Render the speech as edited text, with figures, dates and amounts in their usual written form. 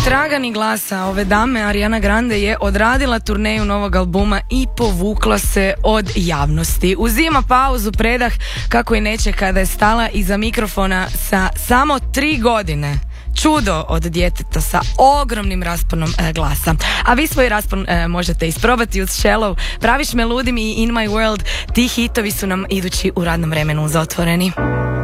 traga ni glasa ove dame, Ariana Grande je odradila turneju novog albuma i povukla se od javnosti. Uzima pauzu, predah kako i neće kada je stala iza mikrofona sa samo 3 godine. Čudo od djeteta sa ogromnim rasponom glasa. A vi svoj raspon možete isprobati uz Shallow, Praviš me ludim i In My World. Ti hitovi su nam idući u radnom vremenu za Otvoreni.